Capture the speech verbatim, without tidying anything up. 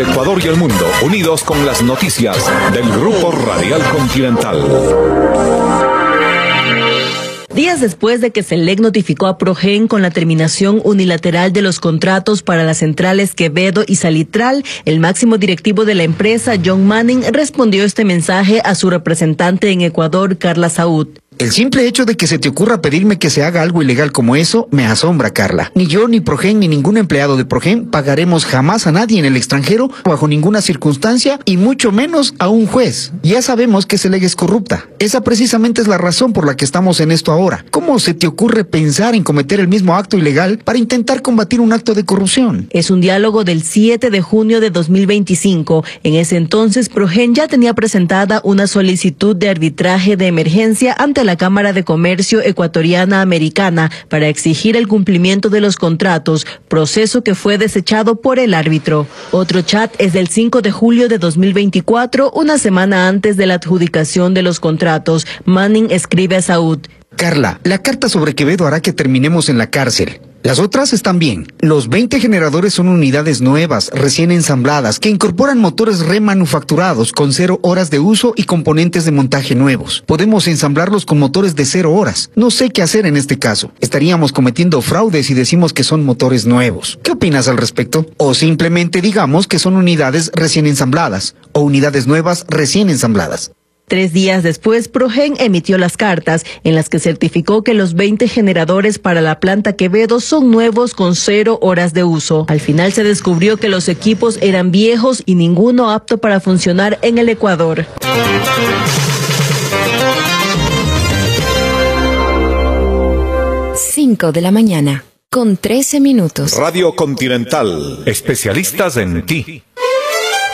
el Ecuador y el mundo, unidos con las noticias del Grupo Radial Continental. Días después de que Selec notificó a Progen con la terminación unilateral de los contratos para las centrales Quevedo y Salitral, el máximo directivo de la empresa, John Manning, respondió este mensaje a su representante en Ecuador, Carla Saúd. El simple hecho de que se te ocurra pedirme que se haga algo ilegal como eso me asombra, Carla. Ni yo, ni Progen, ni ningún empleado de Progen pagaremos jamás a nadie en el extranjero bajo ninguna circunstancia y mucho menos a un juez. Ya sabemos que Selec es corrupta. Esa precisamente es la razón por la que estamos en esto ahora. ¿Cómo se te ocurre pensar en cometer el mismo acto ilegal para intentar combatir un acto de corrupción? Es un diálogo del siete de junio de dos mil veinticinco. En ese entonces, Progen ya tenía presentada una solicitud de arbitraje de emergencia ante la Cámara de Comercio Ecuatoriana Americana para exigir el cumplimiento de los contratos, proceso que fue desechado por el árbitro. Otro chat es del cinco de julio de dos mil veinticuatro, una semana antes de la adjudicación de los contratos. Manning escribe a Saúd: Carla, la carta sobre Quevedo hará que terminemos en la cárcel. Las otras están bien. Los veinte generadores son unidades nuevas, recién ensambladas, que incorporan motores remanufacturados con cero horas de uso y componentes de montaje nuevos. Podemos ensamblarlos con motores de cero horas. No sé qué hacer en este caso. Estaríamos cometiendo fraude si decimos que son motores nuevos. ¿Qué opinas al respecto? O simplemente digamos que son unidades recién ensambladas, o unidades nuevas recién ensambladas. Tres días después, Progen emitió las cartas en las que certificó que los veinte generadores para la planta Quevedo son nuevos con cero horas de uso. Al final se descubrió que los equipos eran viejos y ninguno apto para funcionar en el Ecuador. Cinco de la mañana, con trece minutos. Radio Continental, especialistas en ti.